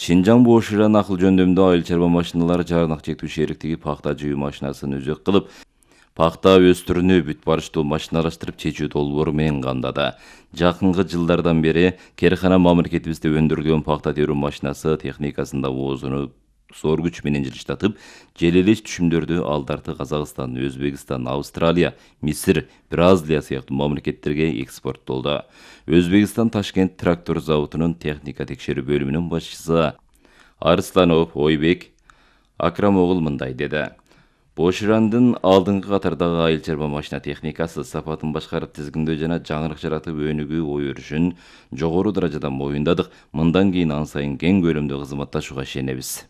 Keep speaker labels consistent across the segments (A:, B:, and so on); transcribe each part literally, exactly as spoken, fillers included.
A: Шинжаң Боширан акыл жөндөмдүү айыл чарба машиналары жарнак чектүү шериктиги пахта жыйуу машинасын өзөк кылып, пахта өстүрүүнү бүт барыштуу машиналаштырып чечүү долбоору менен камдады. Жакынкы жылдардан бери Керхана мамлекетибизде өндүрүлгөн пахта терүү машинасы техникасында оозуну зор күч менен жылыштатып, желелеш түшүмдөрдү алдарты Казакстан, Өзбекстан, Австралия, Мисир, Бразилия сыяктуу мамлекеттерге экспорттолду. Өзбекстан Ташкент трактор заводунун техника текшерүү бөлүмүнүн башчысы Арсланов Ойбек Акрамогул мындай деди. Боширандын алдыңкы катардагы айыл чарба машина техникасы сапатын башкарып тизгиндөө жана жаңырык жаратып өнүгүү ой өрүшүн жогору даражада моюндадык. Мындан кийин ан сайын кең көлөмдө кызматташууга ишенебиз.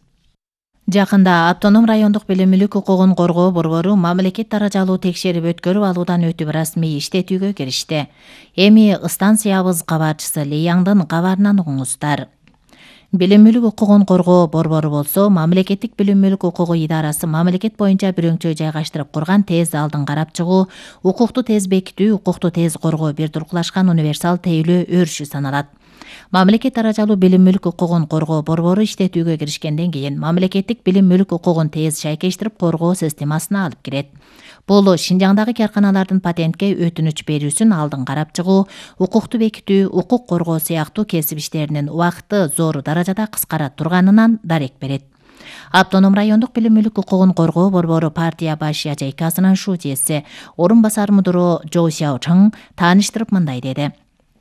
B: Жакында Автоном райондук билим мүлүк укугун коргоо борбору мамлекет даражалуу текшерип өткөрүп алуудан өтүп расмий иштетүүгө киришти. Эми станциябыз кабарчысы Леяңдын кабарынан угуңуздар. Билим мүлүк укугун коргоо борбору болсо, мамлекеттик билим мүлүк укугу идарасы мамлекет боюнча бирөңчө жайгаштырып курган тез алдын карап чыгуу, укукту тез бекитүү, укукту тез коргоо бир туркулашкан универсал тейлөө өрүшү саналат. Мамлекет даражалуу билим мүлүк укугун коргоо борбору иштетүүгө киришкенден кийин мамлекеттик билим мүлүк укугун тез шайкештирип коргоо системасына алып кирет. Бул Шинжаңдагы карканалардын патентке өтүнүч берүүсүн алдын карап чыгуу, укукту бекитүү, укук коргоо сыяктуу кесип иштеринин убакыты зор даражада кыскара турганынан дарек берет. Автоном райондук билим мүлүк укугун коргоо борбору партия баш ячейкасынын шуудиеси орун басар мудуру Жо Сяочың тааныштырып мындай деди.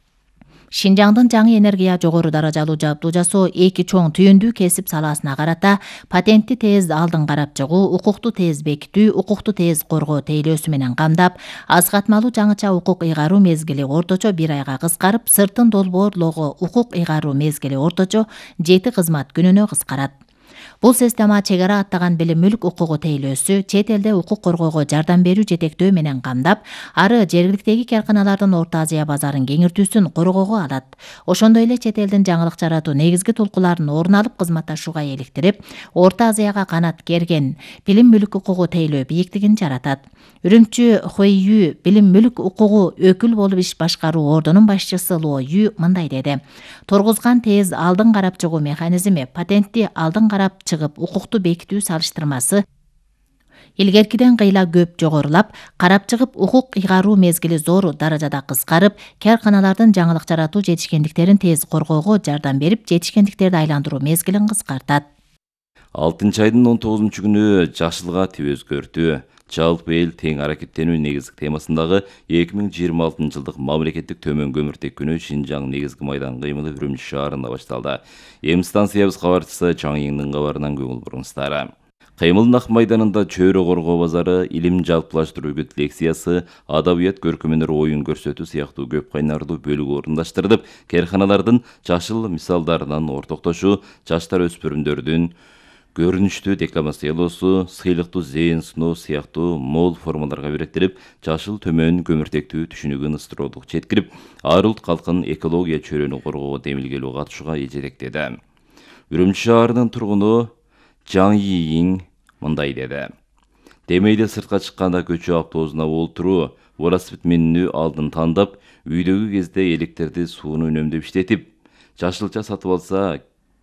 B: Шинжаңдын жаңы энергия жогору даражалуу жабдуу жасоо эки чоң түйүндүү кесип салаасына карата патентти тез алдын карап чыгуу, укукту тез бекитүү, укукту тез коргоо тейлөөсү менен камдап, аз катмалуу жаңыча укук ыйгаруу мезгили орточо бир айга кыскарып, сыртын долбоорлоого укук ыйгаруу мезгили орточо жети кызмат күнүнө кыскарат. Бул система чек ара аттаган билим мүлүк укугу тейлөөсү, чет элде укук коргоого жардам берүү жетектөө менен камдап, ары жергиликтеги карканалардын Орто Азия базарын кеңиртүүсүн коргоого алат. Ошондой эле чет элдин жаңылык жаратуу негизги толкуларын орун алып кызматташууга эликтирип, Орто Азияга канат керген билим мүлүк укугу тейлөө бийиктигин жаратат. Үрүмчү Хойю билим мүлүк укугу өкүл болуп иш башкаруу ордунун башчысы Ло Ю мындай деди. Торгузган тез алдын карап чыгуу механизми патентти алдын карап чыгып укукту бекитүү салыштырмасы илгеркиден кыйла көп жогорулап, карап чыгып укук ыйгаруу мезгили зор даражада кыскарып, карканалардын жаңылык жаратуу жетишкендиктерин тез коргоого жардам берип, жетишкендиктерди айландыруу мезгилин кыскартат.
A: алтынчы айдын он тогузунчу күнү жашылга тип өзгөртүү, жалпы эл тең аракеттенүү негизги темасындагы эки миң жыйырма алтынчы жылдык мамлекеттик төмөн көмүртек күнү Шинжаң негизги майдан кыймылы Үрүмчү шаарында башталды. Эми станциябыз кабарчысы Чаңйыңдын кабарынан көңүл буруңуздар. Кыймылдын ак майданында чөйрө коргоо базары, илим жалпылаштыруу үгүт лекциясы, адабият көркөмөнөр оюн көрсөтүү сыяктуу көп кайнарлуу бөлүк орундаштырылып, керханалардын жашыл мисалдарынан ортоктошуу, жаштар өспүрүмдөрдүн көрүнүштүү декламациялоосу, сыйлыктуу зээн суноо сыяктуу мол формаларга беректирип, жашыл төмөн көмүртектүү түшүнүгүн ыстыроолук четкирип, ар улут калкын экология чөйрөнү коргоого демилгелүү катышууга жетектеди. Үрүмчү шаарынын тургуну Жаң Йиң мындай деди. Демейде сыртка чыкканда көчө автобусуна олтуруу, велосипед минүү алдын тандап, үйдөгү кезде электерди сууну үнөмдөп иштетип, жашылча сатып алса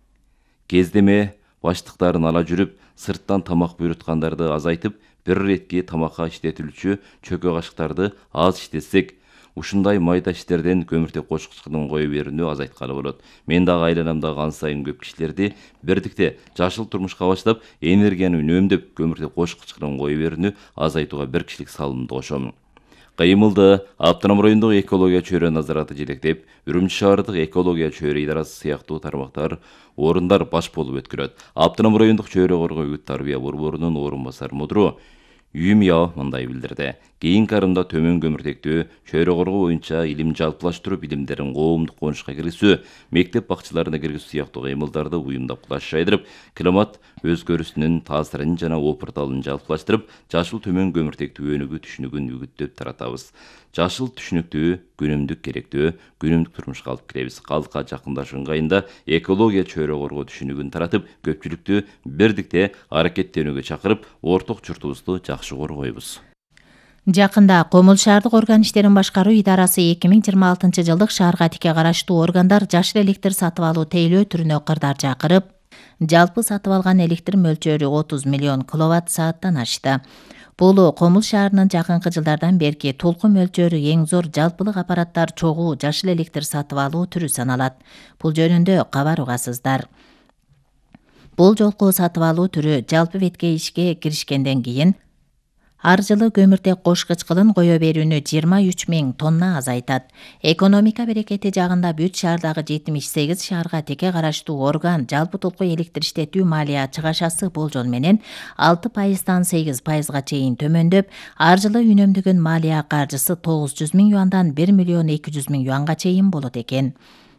A: кездеме баштыктарын ала жүрүп, сырттан тамак буйруткандарды азайтып, бир иретки тамакка иштетилүүчү чөкө кашыктарды аз иштетсек, ушундай майда иштерден көмүртек кошкучтарын кое берүүнү азайткалы болот. Мен дагы айланамдагы ан сайын көп кишилерди бирдикте жашыл турмушка баштап, энергияны үнөмдөп, көмүртек кошкучтарын кое берүүнү азайтууга бир кишилик салымды кошом. Кыймылды Автоном райондук экология чөйрө назараты жетектеп, Үрүмчү шаардык экология чөйрө идарасы сыяктуу тармактар орундар баш болуп өткөрөт. Автоном райондук чөйрө коргоо үгүт тарбия борборунун орун басар мудуру Юмяо мындай билдирди. Кийинки арымда төмөн көмүртектүү чөйрө коргоо боюнча илим жалпылаштыруу билимдерин коомдук конушка киргизүү, мектеп бакчаларына киргизүү сыяктуу кыймылдарды уюмдап кулаш жайдырып, климат өзгөрүүсүнүн таасирин жана опурталын жалпылаштырып, жашыл төмөн көмүртектүү өнүгүү түшүнүгүн үгүттөп таратабыз. Жашыл түшүнүктүү күнүмдүк керектөө, күнүмдүк турмушка алып киребиз. Калкка жакындашуу ыңгайында экология чөйрө коргоо түшүнүгүн таратып, көпчүлүктү бирдикте аракеттенүүгө чакырып, орток журтубузду жакшы коргойбуз.
B: Жакында Комул шаардык орган иштерин башкаруу идарасы эки миң жыйырма алтынчы жылдык шаарга тике караштуу органдар жашыл электр сатып алуу тейлөө түрүнө кырдаар чакырып, Жалпы сатып алган электр мөлчөрү отуз миллион киловатт сааттан ашты. Бул Комул шаарынын жакынкы жылдардан берки толкун мөлчөрү эң зор жалпылык аппараттар чогуу жашыл электр сатып алуу түрү саналат. Бул жөнүндө кабар угасыздар. Бул жолку сатып алуу түрү жалпы бетке ишке киришкенден кийин ар жылы көмүртек кошкуч кылын кое берүүнү жыйырма үч миң тонна азайтат. Экономика берекети жагында бүт шаардагы жетимиш сегиз шаарга теке караштуу орган жалпы толку электр иштетүү малия чыгашасы болжол менен алты пайыздан сегиз пайызга чейин төмөндөп, ар жылы үнөмдөгөн малия каржысы тогуз жүз миң юандан бир миллион эки жүз миң юанга чейин болот экен.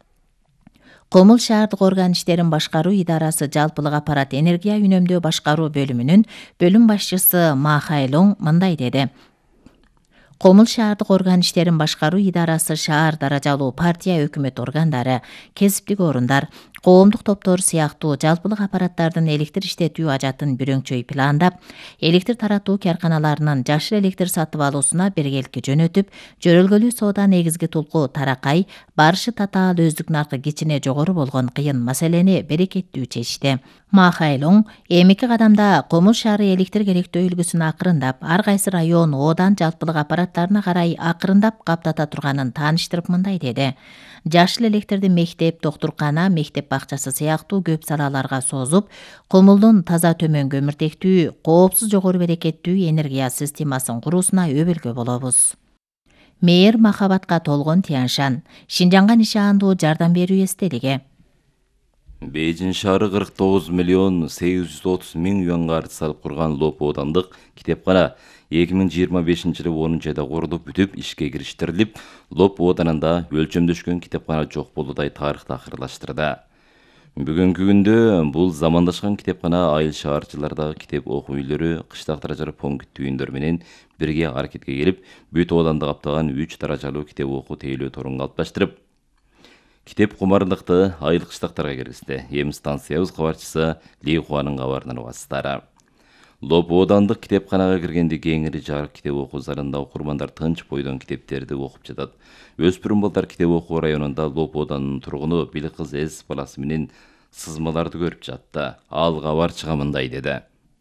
B: Комул шаардык орган иштерин башкаруу идарасы жалпылык аппарат энергия үнөмдөө башкаруу бөлүмүнүн бөлүм башчысы Ма Хайлоң мындай деди. Комул шаардык орган иштерин башкаруу идарасы шаар даражалуу партия өкмөт органдары, кесиптик орундар, коомдук топтор сыяктуу жалпылык аппараттардын электр иштетүү ажатын бүрөңчөй пландап, электр таратуу карканаларынын жашыл электр сатып алуусуна бергелки жөнөтүп, жөрөлгөлүү соода негизги толку таракай, барышы татаал өздүк наркы кичине жогору болгон кыйын маселени берекеттүү чечти. Ма Хайлоң эмики кадамда Комул шаары электр керектөө үлгүсүн акырындап, ар кайсы район оодан жалпылык аппараттарына карай акырындап каптата турганын тааныштырып мындай деди. Жашыл электрди мектеп, доктуркана, мектеп бакчасы сыяктуу көп салаларга созуп, Комулдун таза төмөн көмүртектүү, коопсуз жогору берекеттүү энергия системасын куруусуна өбөлгө болобуз. Мээр махабатка толгон Тяншан, Шинжаңга нишаандуу жардам берүү эстелиги.
A: Бейжин шаары кырк тогуз миллион сегиз жүз отуз миң юанга арыз салып курган Лоп оодандык китепкана эки миң жыйырма бешинчи жылы онунчу айда курулуп бүтүп ишке кириштирилип, Лоп ооданында өлчөмдөшкөн китепкана жок болуудай тарыхты акырлаштырды. Бүгүнкү күндө бул замандашкан китепкана айыл шаарчылардагы китеп окуу үйлөрү, кыштак даражалуу пункт түйүндөр менен бирге аракетке келип, бүт ооданды каптаган үч даражалуу китеп окуу тейлөө торун калыпташтырып, китеп кумардыкты айыл кыштактарга киргизди. Эми станциябыз кабарчысы Ли Хуанын кабарынан угасыздар. Лоп оодандык китепканага киргенде кеңири жарык китеп окуу залында окурмандар тынч бойдон китептерди окуп жатат. Өспүрүм балдар китеп окуу районунда Лоп ооданынын тургуну бил кыз эс баласы менен сызмаларды көрүп жатты. Ал кабарчыга мындай деди.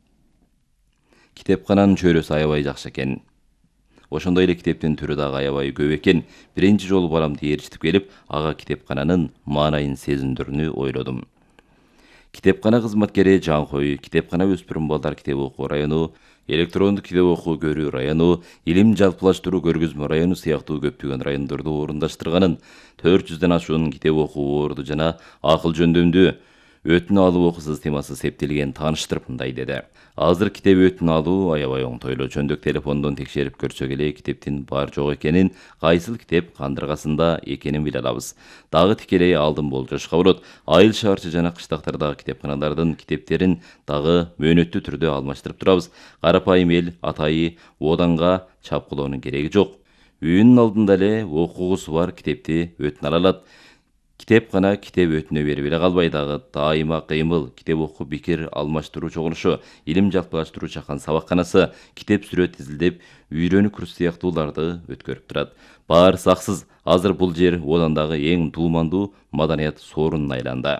A: Китепкананын чөйрөсү аябай жакшы экен. Ошондой эле китептин түрү дагы аябай көп экен. Биринчи жолу баламды ээрчитип келип, ага китепкананын маанайын сезиндирүүнү ойлодум. Китепкана кызматкери Жанхой, китепкана өспүрүм балдар китеп окуу району, электрондук китеп окуу көрүү району, илим жалпылаштыруу көргөзмө району сыяктуу көптөгөн райондорду орундаштырганын, төрт жүздөн ашуун китеп окуу орду жана акыл жөндөмдүү өтүн алуу окуу системасы септелген тааныштырып мындай деди. Азыр китеп өтүн алуу аябай оңтойлуу. Чөндүк телефондон текшерип көрсөк эле китептин бар жок экенин, кайсыл китеп кандыргасында экенин биле алабыз. Дагы тикелей алдын болжошко болот. Айыл шаарчы жана кыштактардагы китепканалардын китептерин дагы мөөнөттүү түрдө алмаштырып турабыз. Карапайым эл атайы ооданга чапкылоонун кереги жок. Үйүнүн алдында эле окугусу бар китепти өтүн ала алат. Китепкана китеп өтүнө берип эле калбай, дагы дайыма кыймыл, китеп окуу пикир алмаштыруу чогулушу, илим жалпылаштыруу чакан сабакканасы, китеп сүрөт изилдеп, үйрөнүү курсу сыяктууларды өткөрүп турат. Баары саксыз, азыр бул жер оодандагы эң дуумандуу маданият соорунуна айланды.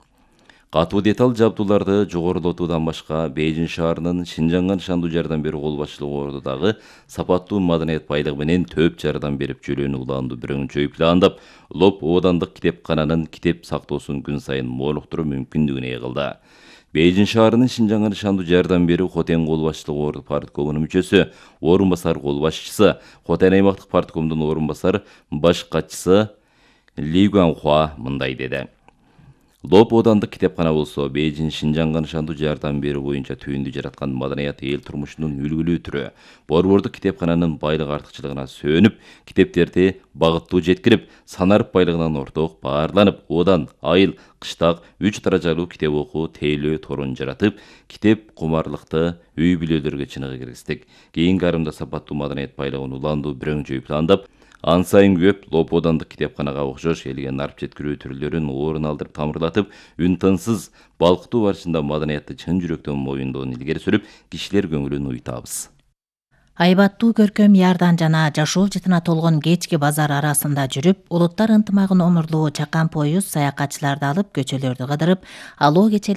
A: Катуу деталь жабдууларды жогорулатуудан башка Бейжин шаарынын Шинжаңга нышандуу жардам берүү кол башчылыгы ордудагы сапаттуу маданият байлыгы менен төп жардам берип жүрүүнү улаандуу бүрөңчөй пландап, Лоп оодандык китепкананын китеп сактоосун күн сайын молуктуруу мүмкүндүгүн ээ кылды. Бейжин шаарынын Шинжаңга нышандуу жардам берүү Хотен кол башчылыгы орду парткомунун мүчөсү, орун басар кол башчысы, Хотен аймактык парткомдун орун басар баш катчысы Ли Гуанхуа мындай деди. Лоп оодандык китепкана болсо Бейжин Шинжаңга нышандуу жардам берүү боюнча түйүндү жараткан маданият эл турмушунун үлгүлүү түрү. Борбордук китепкананын байлык артыкчылыгына сөнүп, китептерди багыттуу жеткирип, санарып байлыгынан орток баарланып, оодан айыл, кыштак үч даражалуу китеп окуу тейлөө торун жаратып, китеп кумарлыкты үй бүлөлөргө чыныгы киргиздик. Кийинки арымда сапаттуу маданият байлыгын улаандуу бүрөңчөй пландап, ан сайын көп Лоп оодандык китепканага окшош элге нарп жеткирүү түрлөрүн орун алдырып тамырлатып, үн тынсыз балкытуу барышында маданиятты чын жүрөктөн моюндоонун илгери сүрүп, кишилер көңүлүн уйтабыз.
B: Айбаттуу көркөм ярдан жана жашоо жытына толгон кечки базар арасында жүрүп, улуттар ынтымагын омурлоо чакан поюз саякатчыларды алып көчөлөрдү кыдырып, алоо кечелик